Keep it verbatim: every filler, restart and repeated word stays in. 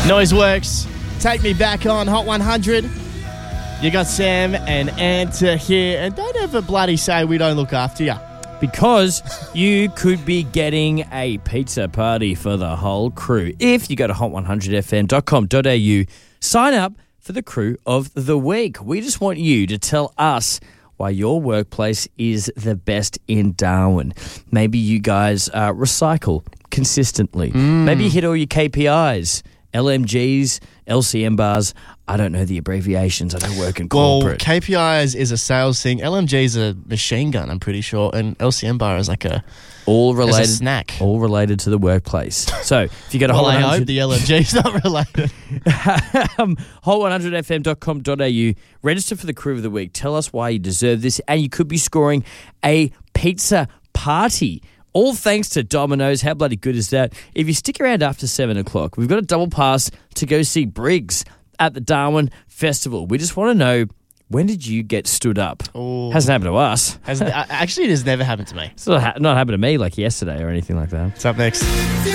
Noiseworks, Take Me Back on Hot one hundred. You got Sam and Anta here, and don't ever bloody say we don't look after you. Because you could be getting a pizza party for the whole crew. If you go to hot one hundred f m dot com dot a u, sign up for the Crew of the Week. We just want you to tell us why your workplace is the best in Darwin. Maybe you guys uh, recycle consistently. Mm. Maybe you hit all your K P Is, L M Gs, L C M bars. I don't know the abbreviations. I don't work in corporate. Well, K P Is is a sales thing. L M G is a machine gun, I'm pretty sure. And L C M bar is like a, all related, a snack. All related to the workplace. So if you go to well, Hot one hundred... I hope the L M G is not related. um, hot one hundred f m dot com dot a u. Register for the Crew of the Week. Tell us why you deserve this. And you could be scoring a pizza party. All thanks to Domino's. How bloody good is that? If you stick around after seven o'clock, we've got a double pass to go see Briggs at the Darwin Festival. We just want to know, when did you get stood up? Ooh. Hasn't happened to us. Hasn't, actually, it has never happened to me. It's not, ha- not happened to me like yesterday or anything like that. What's up next?